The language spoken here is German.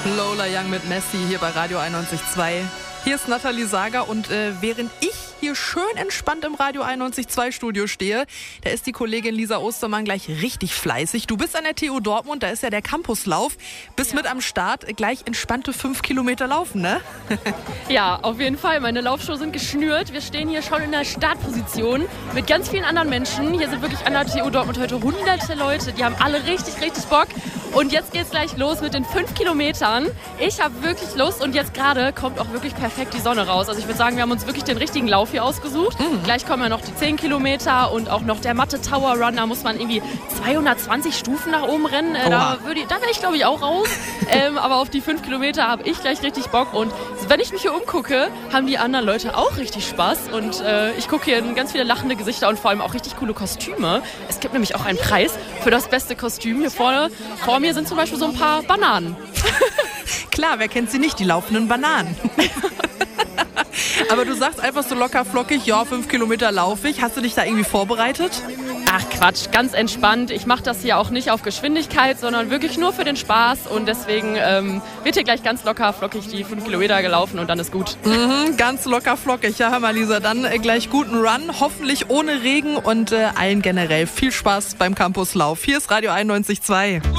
Lola Young mit Messi hier bei Radio 91.2. Hier ist Nathalie Sager und während ich hier schön entspannt im Radio 91.2 Studio stehe, da ist die Kollegin Lisa Ostermann gleich richtig fleißig. Du bist an der TU Dortmund, da ist ja der Campuslauf. Bist mit am Start, gleich entspannte 5 Kilometer laufen, ne? Ja, auf jeden Fall. Meine Laufschuhe sind geschnürt. Wir stehen hier schon in der Startposition mit ganz vielen anderen Menschen. Hier sind wirklich an der TU Dortmund heute hunderte Leute. Die haben alle richtig Bock. Und jetzt geht's gleich los mit den 5 Kilometern. Ich habe wirklich Lust und jetzt gerade kommt auch wirklich perfekt die Sonne raus. Also ich würde sagen, wir haben uns wirklich den richtigen Lauf hier ausgesucht. Gleich kommen ja noch die 10 Kilometer und auch noch der Matte Tower Run. Da muss man irgendwie 220 Stufen nach oben rennen. Da wäre ich, glaube ich, auch raus. Aber auf die 5 Kilometer habe ich gleich richtig Bock. Und wenn ich mich hier umgucke, haben die anderen Leute auch richtig Spaß. Und ich gucke hier in ganz viele lachende Gesichter und vor allem auch richtig coole Kostüme. Es gibt nämlich auch einen Preis für das beste Kostüm. Hier vorne vor mir sind zum Beispiel so ein paar Bananen. Klar, wer kennt sie nicht, die laufenden Bananen. Aber du sagst einfach so locker flockig, ja, 5 Kilometer laufe ich. Hast du dich da irgendwie vorbereitet? Ach Quatsch, ganz entspannt. Ich mache das hier auch nicht auf Geschwindigkeit, sondern wirklich nur für den Spaß. Und deswegen wird hier gleich ganz locker flockig die 5 Kilometer gelaufen und dann ist gut. Ganz locker flockig. Ja, hör mal, Lisa, dann gleich guten Run. Hoffentlich ohne Regen und allen generell viel Spaß beim Campuslauf. Hier ist Radio 91.2.